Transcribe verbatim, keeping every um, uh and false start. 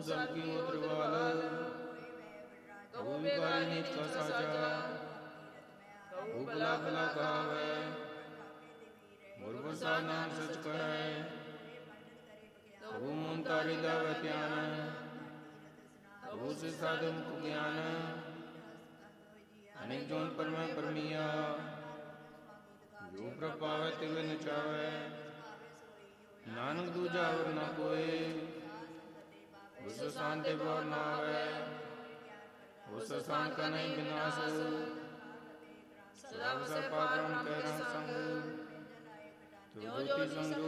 सब की उतरवाल कबू बेगारी नीत का साजा कबू भला भला कहावै गुर प्रसाद नाम सच कहे कबू मून तारी लावे ध्यान कबू से साधु मुख ज्ञान अनेक जोन पर मैं परमिया जो प्रपावे तिवे नचावे नानक दूजा और न कोई उस शांति और न आवे उस शांत का नहीं विनाश सदा सदा पागम तेरा संग तो ज्योति संग